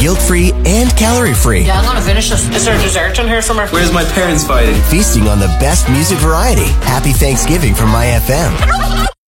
guilt-free and calorie-free. Yeah, I'm gonna finish this. Is there dessert in here somewhere? Where's my parents fighting? Feasting on the best music variety. Happy Thanksgiving from My FM.